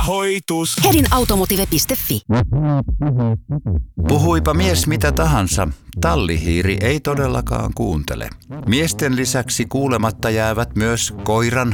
hoitus. Hedinautomotive.fi. Puhuipa mies mitä tahansa, tallihiiri ei todellakaan kuuntele. Miesten lisäksi kuulematta jäävät myös koiran